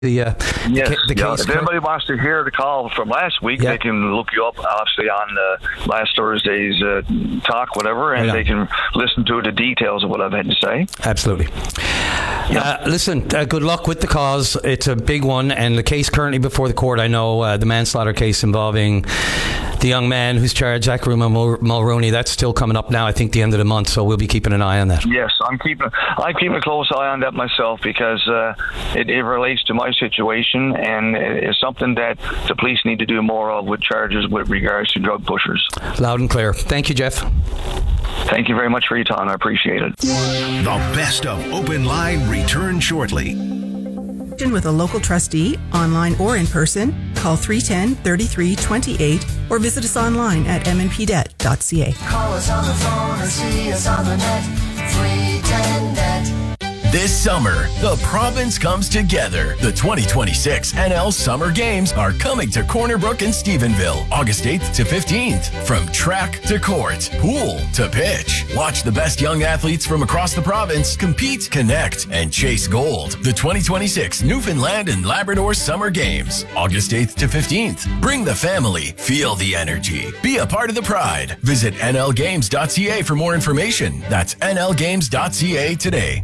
the case. If anybody wants to hear the call from last week, they can look you up, obviously, on last Thursday's talk, whatever, and they can listen to the details of what I've had to say. Absolutely. Listen, good luck with the cause. It's a big one, and the case currently before the court, I know the manslaughter case involving the young man who's charged, Zachary Mulroney, that's still coming up now, I think, the end of the month, so we'll be keeping an eye on that. Yes, I'm keeping a close eye on that myself, because it relates to my situation, and it's something that the police need to do more of with charges with regards to drug pushers. Loud and clear. Thank you, Jeff. Thank you very much for your time. I appreciate it. The best of Open Line returns shortly. With a local trustee, online or in person, call 310-3328 or visit us online at mnpdebt.ca. Call us on the phone or see us on the net. 310-NET. This summer, the province comes together. The 2026 NL Summer Games are coming to Corner Brook in Stephenville, August 8th to 15th. From track to court, pool to pitch. Watch the best young athletes from across the province compete, connect, and chase gold. The 2026 Newfoundland and Labrador Summer Games, August 8th to 15th. Bring the family, feel the energy. Be a part of the pride. Visit nlgames.ca for more information. That's nlgames.ca today.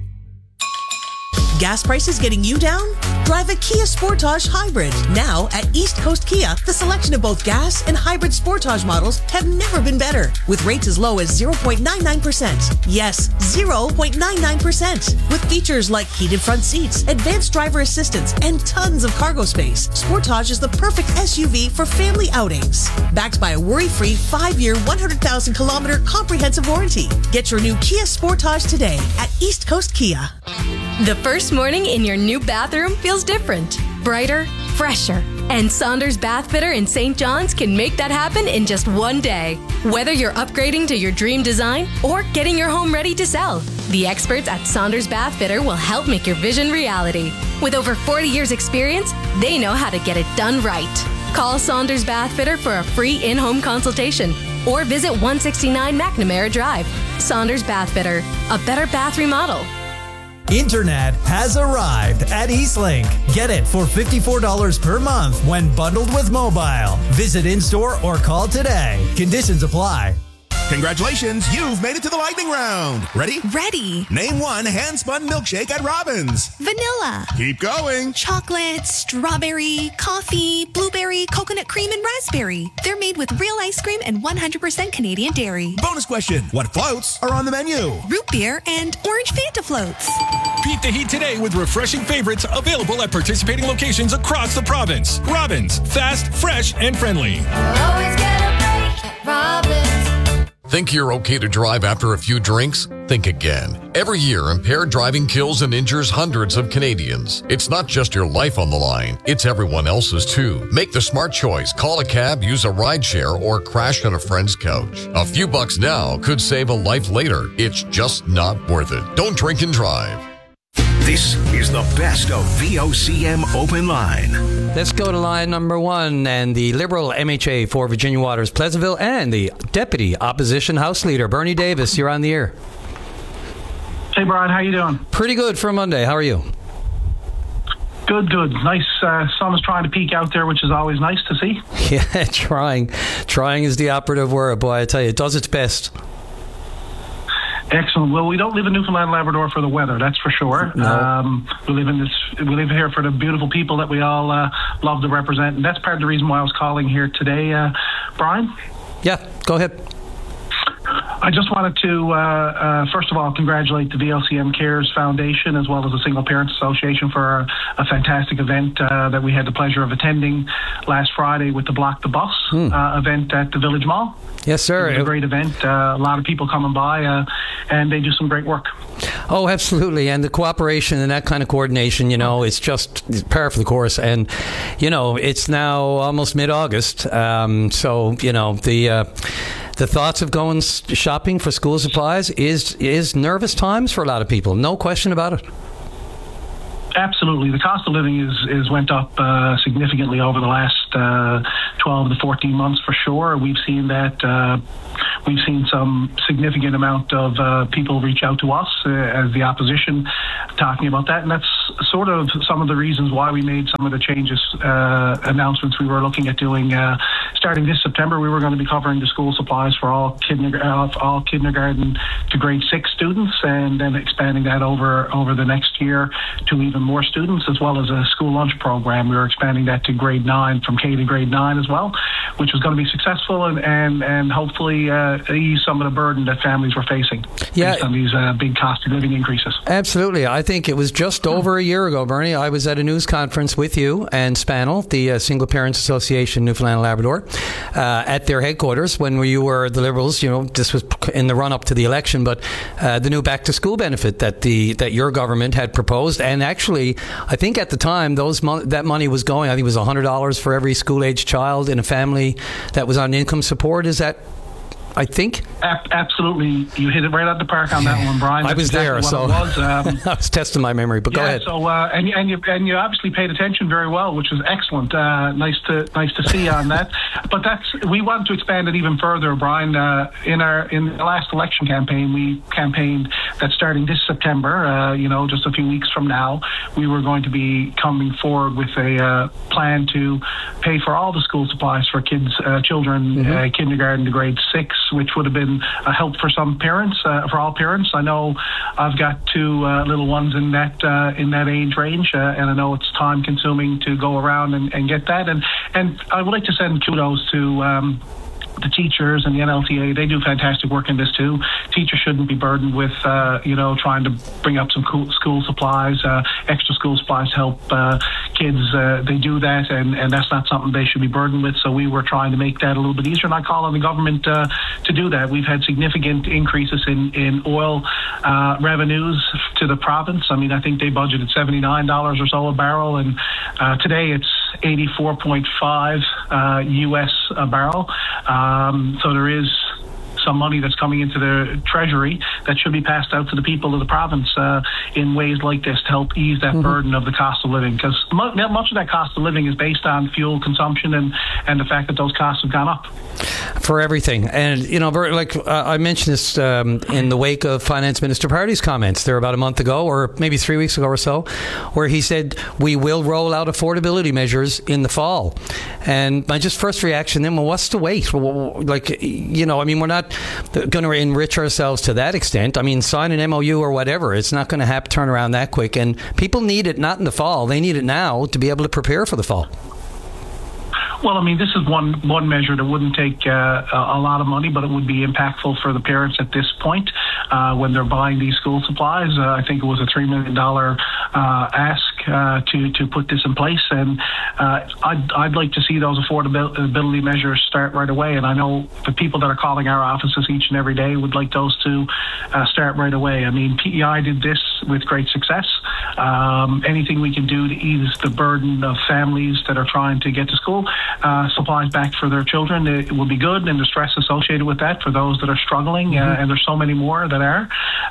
Gas prices getting you down? Drive a Kia Sportage Hybrid. Now at East Coast Kia, the selection of both gas and hybrid Sportage models have never been better. With rates as low as 0.99%. Yes, 0.99%. With features like heated front seats, advanced driver assistance, and tons of cargo space. Sportage is the perfect SUV for family outings. Backed by a worry-free 5-year, 100,000-kilometer comprehensive warranty. Get your new Kia Sportage today at East Coast Kia. The first morning in your new bathroom feels different, brighter, fresher. And Saunders Bath Fitter in St. John's can make that happen in just one day. Whether you're upgrading to your dream design or getting your home ready to sell, the experts at Saunders Bath Fitter will help make your vision reality. With over 40 years experience, they know how to get it done right. Call Saunders Bath Fitter for a free in-home consultation or visit 169 McNamara Drive. Saunders Bath Fitter, a better bath remodel. Internet has arrived at Eastlink. Get it for $54 per month when bundled with mobile. Visit in-store or call today. Conditions apply. Congratulations, you've made it to the lightning round. Ready? Ready. Name one hand-spun milkshake at Robbins. Vanilla. Keep going. Chocolate, strawberry, coffee, blueberry, coconut cream, and raspberry. They're made with real ice cream and 100% Canadian dairy. Bonus question. What floats are on the menu? Root beer and orange Fanta floats. Beat the heat today with refreshing favorites available at participating locations across the province. Robbins. Fast, fresh, and friendly. Always get a break at Robbins. Think you're okay to drive after a few drinks? Think again. Every year, impaired driving kills and injures hundreds of Canadians. It's not just your life on the line, it's everyone else's too. Make the smart choice. Call a cab, use a rideshare, or crash on a friend's couch. A few bucks now could save a life later. It's just not worth it. Don't drink and drive. This is the best of VOCM Open Line. Let's go to line number one, and the Liberal MHA for Virginia Waters Pleasantville and the Deputy Opposition House Leader, Bernie Davis. You're on the air. Hey, Brian. How you doing? Pretty good for Monday. How are you? Good. Nice. Sun is trying to peek out there, which is always nice to see. Yeah, trying. Trying is the operative word. Boy, I tell you, it does its best. Excellent. Well, we don't live in Newfoundland and Labrador for the weather, that's for sure. No. We live here for the beautiful people that we all love to represent, and that's part of the reason why I was calling here today, Brian. Yeah, go ahead. I just wanted to, first of all, congratulate the VLCM Cares Foundation as well as the Single Parents Association for a fantastic event that we had the pleasure of attending last Friday with the Block the Bus event at the Village Mall. Yes, sir. It was a great event. A lot of people coming by, and they do some great work. Oh, absolutely. And the cooperation and that kind of coordination, it's just par for the course. And, it's now almost mid-August. So, the thoughts of going shopping for school supplies is nervous times for a lot of people. No question about it. Absolutely. The cost of living is went up significantly over the last 12 to 14 months for sure. We've seen that we've seen some significant amount of people reach out to us as the opposition talking about that. And that's sort of some of the reasons why we made some of the changes, announcements we were looking at doing. Starting this September, we were going to be covering the school supplies for all kindergarten to grade 6 students, and then expanding that over the next year to even more students, as well as a school lunch program. We were expanding that to grade 9, from K to grade 9 as well, which was going to be successful and hopefully ease some of the burden that families were facing based on these big cost of living increases. Absolutely. I think it was just over a year ago, Bernie, I was at a news conference with you and Spanel, the Single Parents Association Newfoundland and Labrador, at their headquarters when you were the Liberals. This was in the run-up to the election, but the new back-to-school benefit that your government had proposed, and actually, I think at the time that money was going, I think it was $100 for every school-age child in a family that was on income support. Is that, I think? Absolutely. You hit it right out the park on that one, Brian. I was there, so I was testing my memory, but go ahead. So, and you obviously paid attention very well, which was excellent. Nice to see on that. But we want to expand it even further, Brian. In the last election campaign, we campaigned that starting this September, just a few weeks from now, we were going to be coming forward with a plan to pay for all the school supplies for children, kindergarten to grade 6, which would have been a help for some parents, for all parents. I know I've got 2 little ones in that age range, and I know it's time consuming to go around and get that. And I would like to send kudos to the teachers and the NLTA. They do fantastic work in this too. Teachers shouldn't be burdened with, trying to bring up some school supplies, extra school supplies to help kids. They do that, and that's not something they should be burdened with. So we were trying to make that a little bit easier, and I call on the government to do that. We've had significant increases in oil revenues to the province. I mean, I think they budgeted $79 or so a barrel, and today it's 84.5 US a barrel. So there is some money that's coming into the Treasury that should be passed out to the people of the province in ways like this to help ease that burden of the cost of living, because much of that cost of living is based on fuel consumption and the fact that those costs have gone up. For everything. And, I mentioned this in the wake of Finance Minister Pardy's comments there about a month ago, or maybe 3 weeks ago or so, where he said, we will roll out affordability measures in the fall. And my just first reaction then, what's the wait? We're not going to enrich ourselves to that extent. I mean, sign an MOU or whatever. It's not going to turn around that quick. And people need it not in the fall. They need it now to be able to prepare for the fall. Well, I mean, this is one measure that wouldn't take a lot of money, but it would be impactful for the parents at this point when they're buying these school supplies. I think it was a $3 million ask to put this in place, and I'd like to see those affordability measures start right away. And I know the people that are calling our offices each and every day would like those to start right away. I mean, PEI did this with great success. Anything we can do to ease the burden of families that are trying to get to school, supplies back for their children, it will be good, and the stress associated with that for those that are struggling, and there's so many more that are.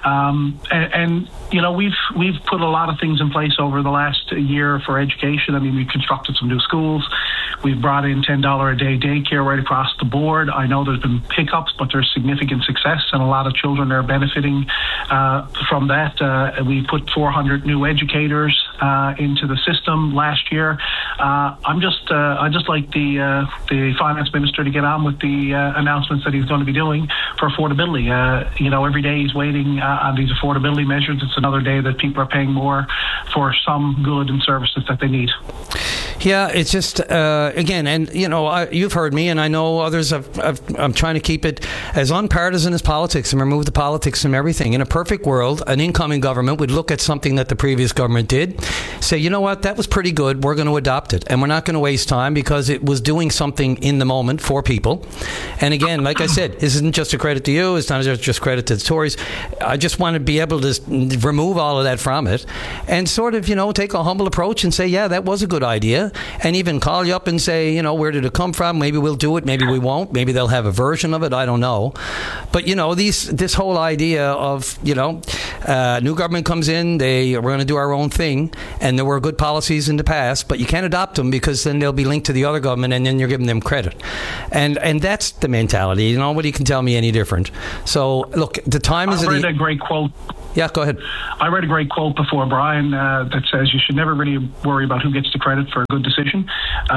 We've put a lot of things in place over the last year for education. I mean, we've constructed some new schools. We've brought in $10 a day daycare right across the board. I know there's been hiccups, but there's significant success, and a lot of children are benefiting from that. We put 400 new educators into the system last year. I just like the finance minister to get on with the announcements that he's going to be doing for affordability. Every day he's waiting on these affordability measures. It's another day that people are paying more for some good and services that they need. Yeah, it's just, again, and, you've heard me, and I know others I'm trying to keep it as unpartisan as politics and remove the politics from everything. In a perfect world, an incoming government would look at something that the previous government did, say, you know what, that was pretty good, we're going to adopt it. And we're not going to waste time because it was doing something in the moment for people. And again, like I said, this isn't just a credit to you, it's not just credit to the Tories. I just want to be able to remove all of that from it and sort of, take a humble approach and say, yeah, that was a good idea. you and even call you up and say, you know, where did it come from? Maybe we'll do it, maybe we won't. Maybe they'll have a version of it. I don't know. But, you know, this whole idea of, you know, new government comes in, we're going to do our own thing, and there were good policies in the past, but you can't adopt them because then they'll be linked to the other government, and then you're giving them credit. And that's the mentality. Nobody can tell me any different. So, look, the time is... I read a great quote. Yeah, go ahead. I read a great quote before, Brian, that says you should never really worry about who gets the credit for a good decision.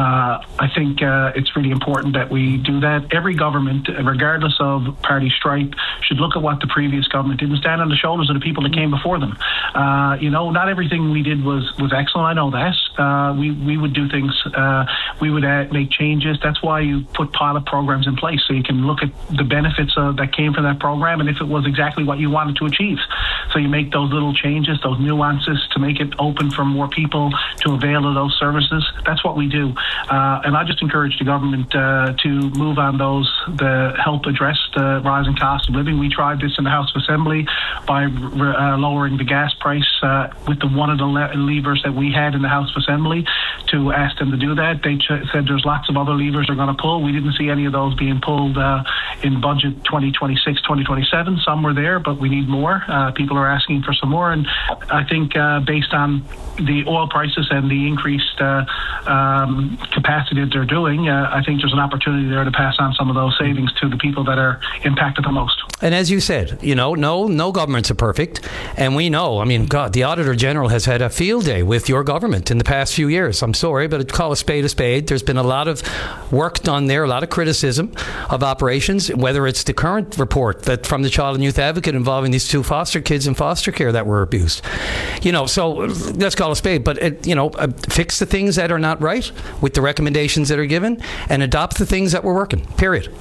I think it's really important that we do that. Every government, regardless of party stripe, should look at what the previous government did and stand on the shoulders of the people that came before them. You know, not everything we did was excellent. I know that. We would do things. We would make changes. That's why you put pilot programs in place, so you can look at the benefits that came from that program and if it was exactly what you wanted to achieve. So you make those little changes, those nuances to make it open for more people to avail of those services. That's what we do. And I just encourage the government to move on those to help address the rising cost of living. We tried this in the House of Assembly by lowering the gas price with one of the levers that we had in the House of Assembly to ask them to do that. They said there's lots of other levers they're going to pull. We didn't see any of those being pulled in budget 2026, 2027. Some were there, but we need more. People are asking for some more, and I think based on the oil prices and the increased capacity that they're doing, I think there's an opportunity there to pass on some of those savings to the people that are impacted the most. And as you said, you know, no governments are perfect, and we know, I mean, God, the Auditor General has had a field day with your government in the past few years. I'm sorry, but I'd call a spade a spade. There's been a lot of work done there, a lot of criticism of operations, whether it's the current report that from the Child and Youth Advocate involving these 2 foster kids in foster care that were abused. You know, so let's call a spade, but, fix the things that are not right with the recommendations that are given and adopt the things that were working, period.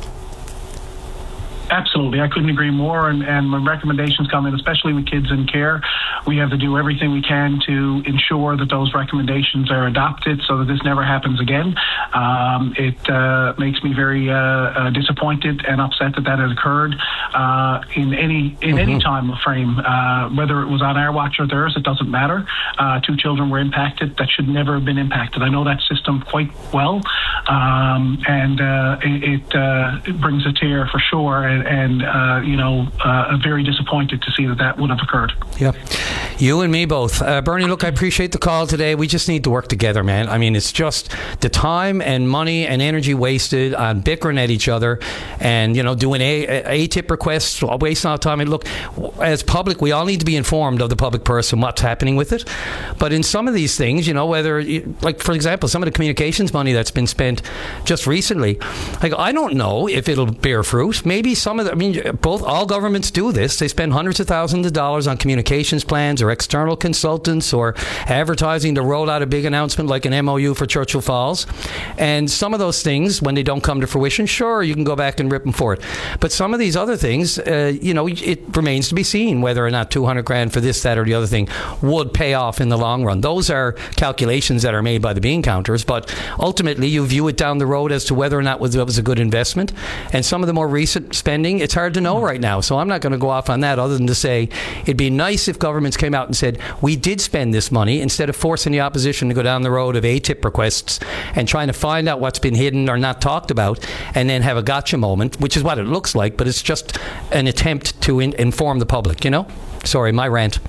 Absolutely. I couldn't agree more. And when recommendations come in, especially with kids in care, we have to do everything we can to ensure that those recommendations are adopted so that this never happens again. It makes me very disappointed and upset that has occurred in any time frame, whether it was on our watch or theirs, it doesn't matter. 2 children were impacted that should never have been impacted. I know that system quite well, and it brings a tear for sure. And very disappointed to see that would have occurred. Yeah, you and me both. Bernie, look, I appreciate the call today. We just need to work together, man. I mean, it's just the time and money and energy wasted on bickering at each other and, doing ATIP requests, wasting our time. And look, as public, we all need to be informed of the public purse and what's happening with it. But in some of these things, whether, like, for example, some of the communications money that's been spent just recently, like, I don't know if it'll bear fruit. Maybe all governments do this. They spend hundreds of thousands of dollars on communications plans or external consultants or advertising to roll out a big announcement like an MOU for Churchill Falls. And some of those things, when they don't come to fruition, sure, you can go back and rip them for it. But some of these other things, it remains to be seen whether or not $200,000 for this, that, or the other thing would pay off in the long run. Those are calculations that are made by the bean counters, but ultimately you view it down the road as to whether or not it was a good investment. And some of the more recent spending, it's hard to know right now. So I'm not going to go off on that other than to say it'd be nice if governments came out and said, we did spend this money, instead of forcing the opposition to go down the road of ATIP requests and trying to find out what's been hidden or not talked about and then have a gotcha moment, which is what it looks like, but it's just an attempt to inform the public, Sorry, my rant.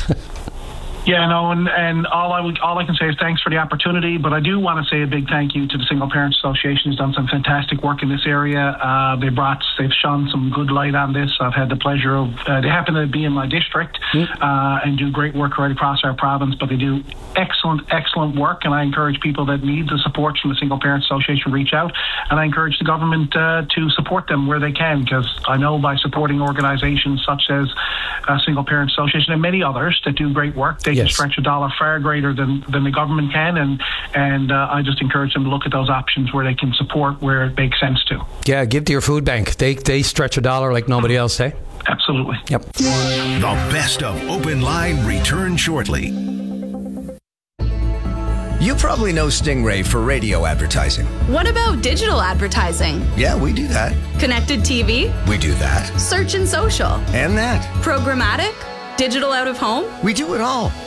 Yeah, no, and all I can say is thanks for the opportunity, but I do want to say a big thank you to the Single Parents Association, who's done some fantastic work in this area. They've shone some good light on this. I've had the pleasure of, they happen to be in my district and do great work right across our province, but they do excellent work, and I encourage people that need the support from the Single Parents Association to reach out, and I encourage the government to support them where they can, because I know by supporting organizations such as Single Parents Association and many others that do great work, they can stretch a dollar far greater than the government can, and I just encourage them to look at those options where they can support where it makes sense to. Yeah, give to your food bank. They stretch a dollar like nobody else, eh? Absolutely. Yep. The best of Open Line returns shortly. You probably know Stingray for radio advertising. What about digital advertising? Yeah, we do that. Connected TV? We do that. Search and social? And that. Programmatic? Digital out of home? We do it all.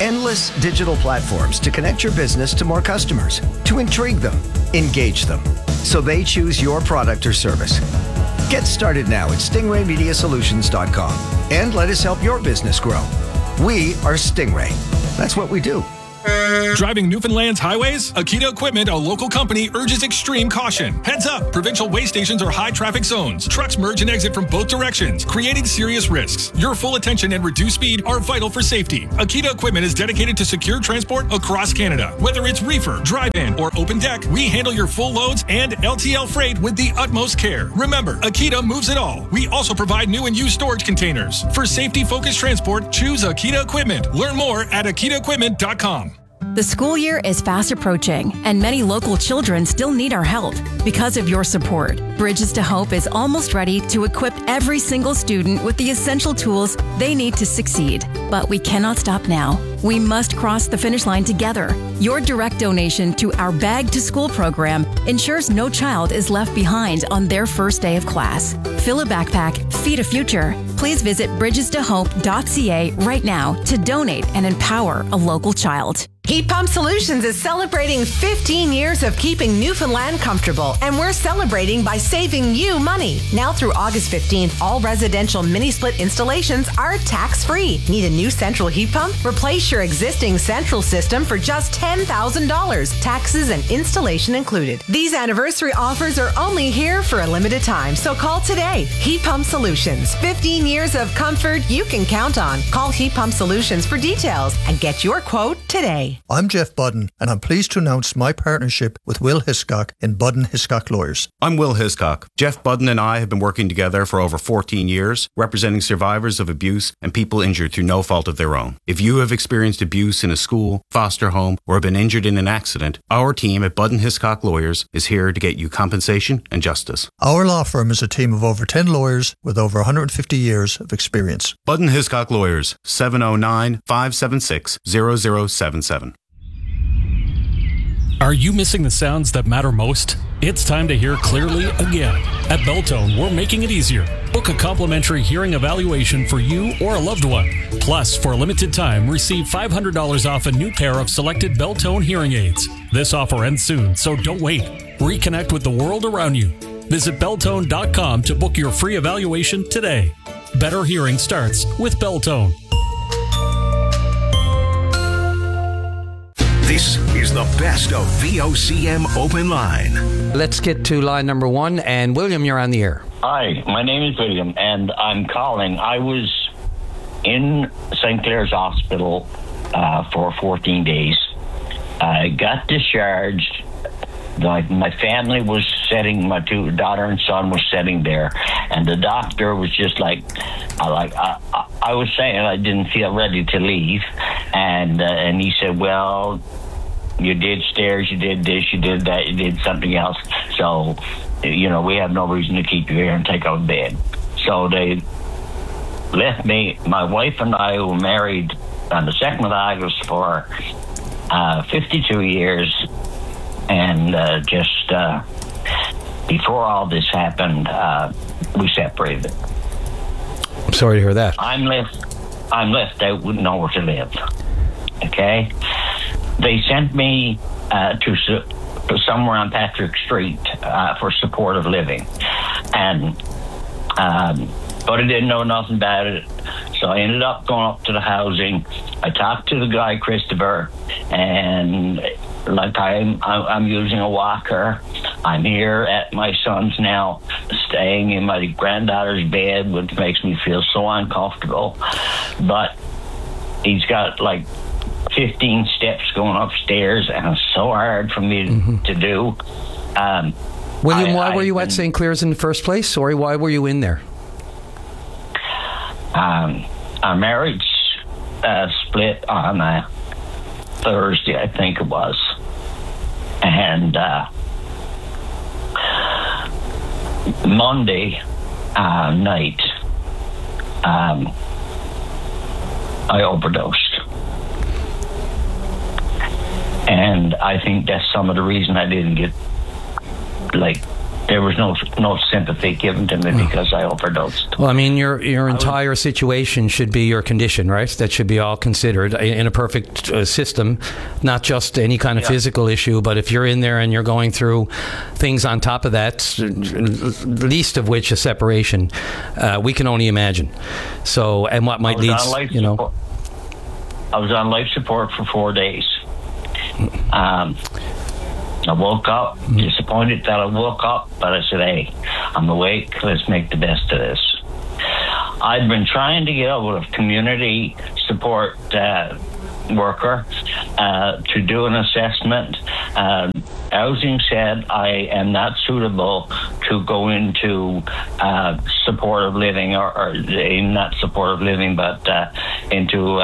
Endless digital platforms to connect your business to more customers, to intrigue them, engage them, so they choose your product or service. Get started now at stingraymediasolutions.com and let us help your business grow. We are Stingray. That's what we do. Driving Newfoundland's highways? Akita Equipment, a local company, urges extreme caution. Heads up! Provincial way stations are high traffic zones. Trucks merge and exit from both directions, creating serious risks. Your full attention and reduced speed are vital for safety. Akita Equipment is dedicated to secure transport across Canada. Whether it's reefer, drive-in, or open deck, we handle your full loads and LTL freight with the utmost care. Remember, Akita moves it all. We also provide new and used storage containers. For safety-focused transport, choose Akita Equipment. Learn more at akitaequipment.com. The school year is fast approaching, and many local children still need our help. Because of your support, Bridges to Hope is almost ready to equip every single student with the essential tools they need to succeed. But we cannot stop now. We must cross the finish line together. Your direct donation to our Bag to School program ensures no child is left behind on their first day of class. Fill a backpack, feed a future. Please visit bridgestohope.ca right now to donate and empower a local child. Heat Pump Solutions is celebrating 15 years of keeping Newfoundland comfortable, and we're celebrating by saving you money. Now through August 15th, all residential mini-split installations are tax-free. Need a new central heat pump? Replace your existing central system for just $10,000, taxes and installation included. These anniversary offers are only here for a limited time, so call today. Heat Pump Solutions, 15 years of comfort you can count on. Call Heat Pump Solutions for details and get your quote today. I'm Jeff Budden, and I'm pleased to announce my partnership with Will Hiscock in Budden Hiscock Lawyers. I'm Will Hiscock. Jeff Budden and I have been working together for over 14 years, representing survivors of abuse and people injured through no fault of their own. If you have experienced abuse in a school, foster home, or have been injured in an accident, our team at Budden Hiscock Lawyers is here to get you compensation and justice. Our law firm is a team of over 10 lawyers with over 150 years of experience. Budden Hiscock Lawyers, 709-576-0077. Are you missing the sounds that matter most? It's time to hear clearly again. At Belltone, we're making it easier. Book a complimentary hearing evaluation for you or a loved one. Plus, for a limited time, receive $500 off a new pair of selected Belltone hearing aids. This offer ends soon, so don't wait. Reconnect with the world around you. Visit Belltone.com to book your free evaluation today. Better hearing starts with Belltone. This is the best of VOCM Open Line. Let's get to line number one. And William, you're on the air. Hi, my name is William, and I'm calling. I was in St. Clair's Hospital for 14 days. I got discharged. My family was sitting, my daughter and son was sitting there, and the doctor was just like, I was saying I didn't feel ready to leave, and he said, well, you did stairs, you did this, you did that, you did something else, so, we have no reason to keep you here and take out bed. So they left me. My wife and I were married on the 2nd of August for 52 years, and just before all this happened, we separated. I'm sorry to hear that. I'm left out with nowhere to live. Okay? They sent me to somewhere on Patrick Street for supportive living. And but I didn't know nothing about it. So I ended up going up to the housing. I talked to the guy, Christopher, and like I'm using a walker. I'm here at my son's now, staying in my granddaughter's bed, which makes me feel so uncomfortable. But he's got like 15 steps going upstairs, and it's so hard for me to do. William, why were you at St. Clair's in the first place? Sorry, why were you in there? Our marriage split on a Thursday, I think it was. And Monday night, I overdosed. And I think that's some of the reason I didn't get there was no sympathy given to me because I overdosed. Well, I mean, your entire situation should be your condition, right? That should be all considered in a perfect system, not just any kind of physical issue, but if you're in there and you're going through things on top of that, least of which a separation, we can only imagine. So, and what might lead, I was on life support for 4 days. I woke up disappointed that I woke up, but I said, hey, I'm awake. Let's make the best of this. I'd been trying to get out of community support worker to do an assessment. Housing said I am not suitable to go into supportive living, or not supportive living, but into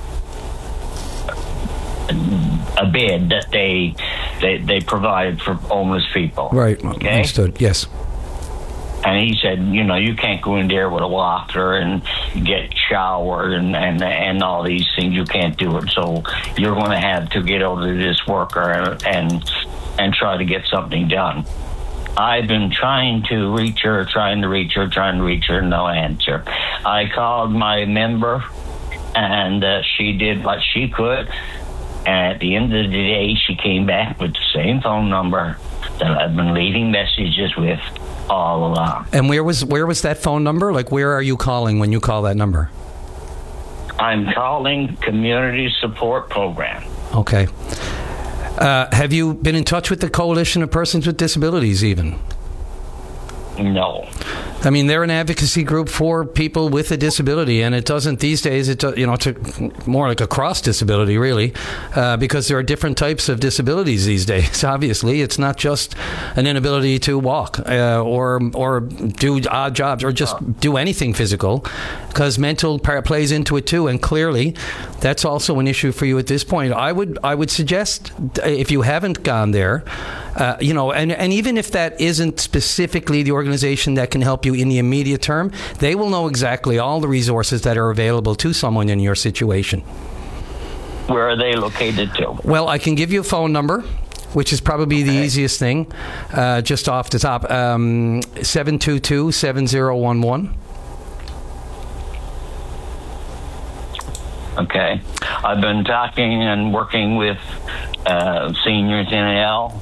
a bed that they provide for homeless people. Right. Okay? Understood. Yes. And he said, you can't go in there with a walker and get showered and all these things. You can't do it. So you're going to have to get out of this worker and try to get something done. I've been trying to reach her, no answer. I called my member, and she did what she could. And at the end of the day, she came back with the same phone number that I've been leaving messages with all along. And where was that phone number? Like, where are you calling when you call that number? I'm calling Community Support Program. Okay. Have you been in touch with the Coalition of Persons with Disabilities even? No. I mean, they're an advocacy group for people with a disability, and it doesn't these days. It's more like a cross disability, really, because there are different types of disabilities these days. Obviously, it's not just an inability to walk or do odd jobs or just do anything physical, because mental plays into it too. And clearly, that's also an issue for you at this point. I would suggest, if you haven't gone there, and even if that isn't specifically the organization that can help you in the immediate term, they will know exactly all the resources that are available to someone in your situation. Where are they located to? Well, I can give you a phone number, which is probably the easiest thing, just off the top. 722-7011. Okay. I've been talking and working with seniors in NL.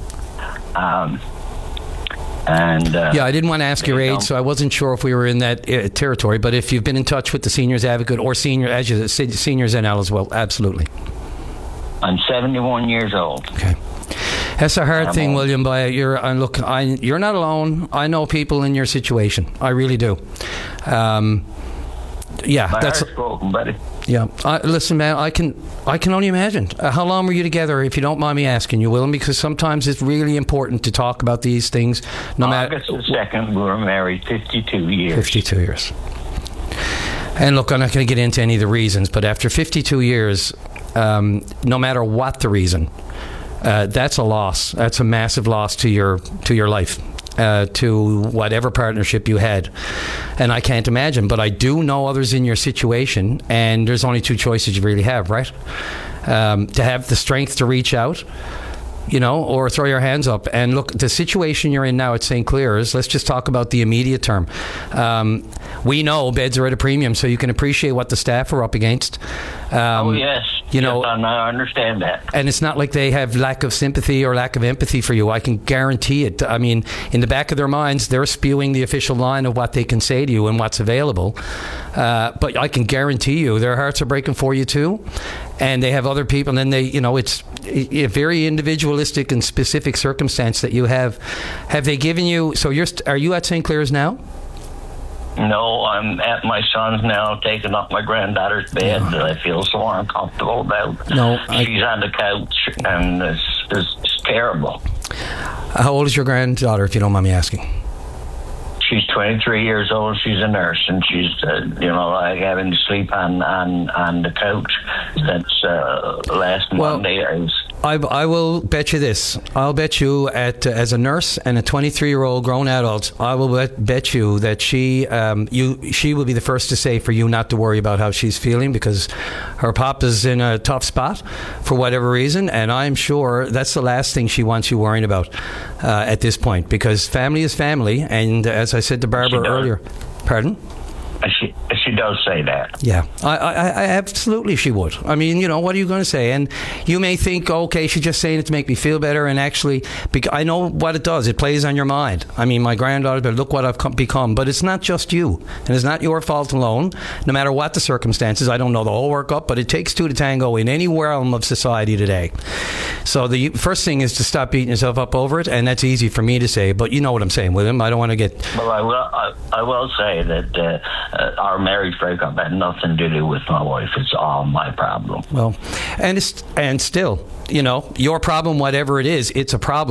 I didn't want to ask your age, so I wasn't sure if we were in that territory. But if you've been in touch with the Seniors Advocate or Seniors NL as well, absolutely. I'm 71 years old. Okay. That's a hard thing, William. But you're not alone. I know people in your situation. I really do. My heart's broken, buddy. Yeah. Listen, man, I can only imagine. How long were you together, if you don't mind me asking you, William? Because sometimes it's really important to talk about these things. August the 2nd, we were married 52 years. 52 years. And look, I'm not going to get into any of the reasons, but after 52 years, no matter what the reason, that's a loss. That's a massive loss to your life. To whatever partnership you had. And I can't imagine, but I do know others in your situation, and there's only two choices you really have, right? To have the strength to reach out, or throw your hands up. And look, the situation you're in now at St. Clair's, let's just talk about the immediate term. We know beds are at a premium, so you can appreciate what the staff are up against. Yes. I understand that. And it's not like they have lack of sympathy or lack of empathy for you. I can guarantee it. I mean, in the back of their minds, they're spewing the official line of what they can say to you and what's available. But I can guarantee you their hearts are breaking for you too. And they have other people, and then it's a very individualistic and specific circumstance that you have. Have they given you, are you at St. Clair's now? No, I'm at my son's now, taking up my granddaughter's bed that I feel so uncomfortable about. She's on the couch, and it's terrible. How old is your granddaughter, if you don't mind me asking? She's 23 years old. She's a nurse, and she's, like having to sleep on the couch. That's last Monday. I will bet you this. I'll bet you as a nurse and a 23-year-old grown adult, I will bet you that she will be the first to say for you not to worry about how she's feeling, because her pop is in a tough spot for whatever reason, and I'm sure that's the last thing she wants you worrying about at this point, because family is family, and as I said to Barbara earlier, pardon? She does say that. Yeah, I absolutely she would. I mean, you know, what are you going to say? And you may think, okay, she's just saying it to make me feel better. And actually, I know what it does. It plays on your mind. I mean, my granddaughter, but look what I've become. But it's not just you. And it's not your fault alone, no matter what the circumstances. I don't know the whole workup, but it takes two to tango in any realm of society today. So the first thing is to stop beating yourself up over it. And that's easy for me to say. But you know what I'm saying, William. I don't want to get... Well, I will say that our marriage breakup had nothing to do with my wife. It's all my problem. Well, and still, you know, your problem, whatever it is, it's a problem.